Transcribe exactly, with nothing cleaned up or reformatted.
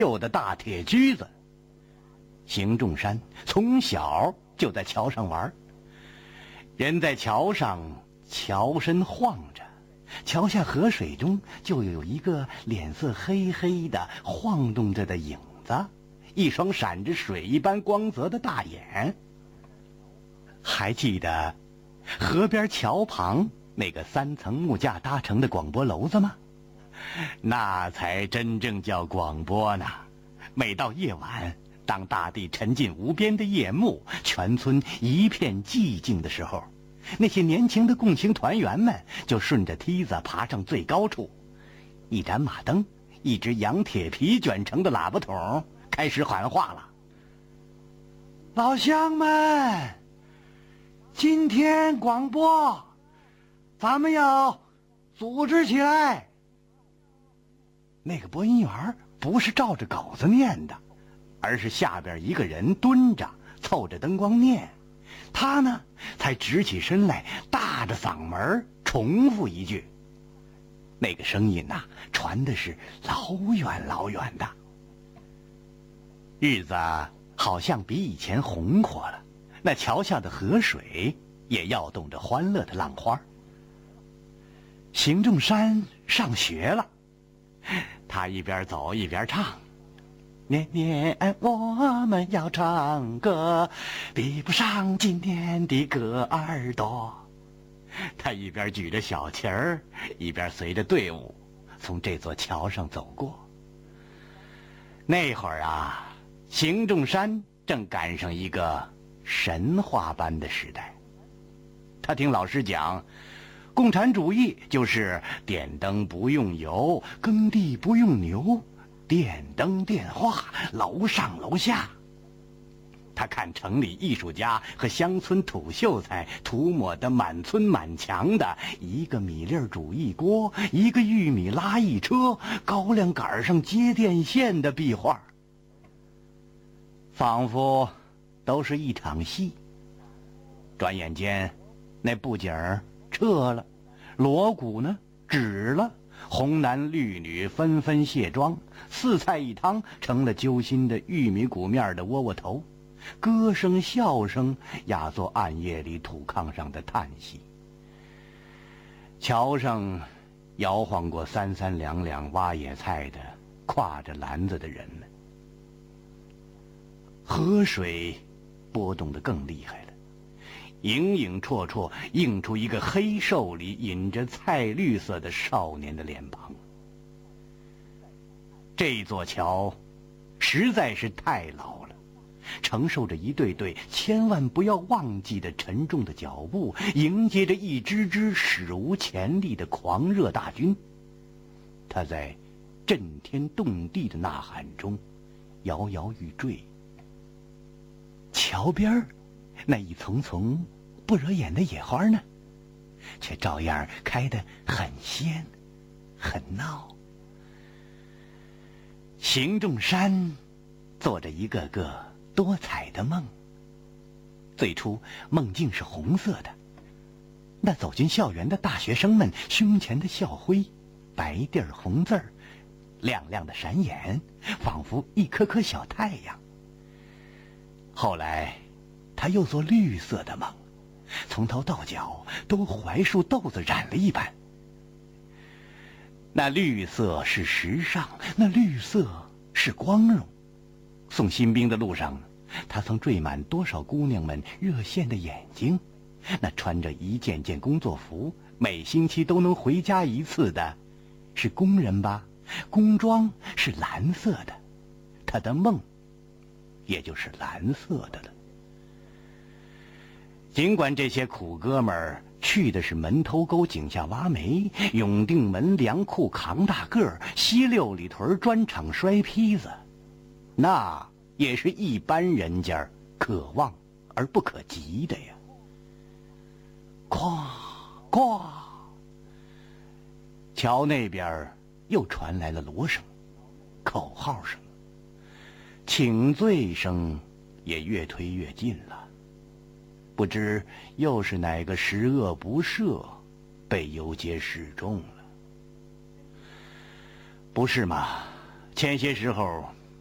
有的大铁驹子。邢仲山从小就在桥上玩，人在桥上，桥身晃着，桥下河水中就有一个脸色黑黑的晃动着的影子，一双闪着水一般光泽的大眼。还记得河边桥旁那个三层木架搭成的广播楼子吗？那才真正叫广播呢。每到夜晚，当大地沉进无边的夜幕，全村一片寂静的时候，那些年轻的共青团员们就顺着梯子爬上最高处，一盏马灯，一只羊铁皮卷成的喇叭筒，开始喊话了：老乡们，今天广播咱们要组织起来。那个播音员不是照着稿子念的，而是下边一个人蹲着凑着灯光念，他呢才直起身来，大着嗓门重复一句。那个声音呐、啊，传的是老远老远的。日子好像比以前红火了，那桥下的河水也摇动着欢乐的浪花。邢仲山上学了，他一边走一边唱：年年我们要唱歌，比不上今年的歌儿多。他一边举着小旗儿，一边随着队伍从这座桥上走过。那会儿啊，邢仲山正赶上一个神话般的时代。他听老师讲，共产主义就是电灯不用油，耕地不用牛，电灯电话楼上楼下。他看城里艺术家和乡村土秀才涂抹得满村满墙的一个米粒煮一锅，一个玉米拉一车，高粱杆上接电线的壁画，仿佛都是一场戏。转眼间那布景儿撤了，锣鼓呢止了，红男绿女纷纷卸妆，四菜一汤成了揪心的玉米谷面的窝窝头，歌声笑声压作暗夜里土炕上的叹息。桥上摇晃过三三两两挖野菜的挎着篮子的人们。河水波动得更厉害了，影影绰绰映出一个黑瘦里隐着菜绿色的少年的脸庞。这座桥实在是太老了，承受着一对对千万不要忘记的沉重的脚步，迎接着一支支史无前例的狂热大军。他在震天动地的呐喊中摇摇欲坠。桥边那一丛丛不惹眼的野花呢，却照样开得很鲜很闹。邢仲山做着一个个多彩的梦。最初梦境是红色的，那走进校园的大学生们胸前的校徽，白地儿红字儿，亮亮的闪眼，仿佛一颗颗小太阳。后来他又做绿色的梦，从头到脚都槐树豆子染了一般。那绿色是时尚，那绿色是光荣。送新兵的路上，他曾缀满多少姑娘们热线的眼睛。那穿着一件件工作服，每星期都能回家一次的，是工人吧？工装是蓝色的，他的梦也就是蓝色的了。尽管这些苦哥们儿去的是门头沟井下挖煤，永定门粮库扛大个儿，西六里屯砖厂摔坯子，那也是一般人家可望而不可及的呀。哐哐，桥那边又传来了锣声、口号声，请罪声也越推越近了。不知又是哪个十恶不赦被游街示众了，不是吗？前些时候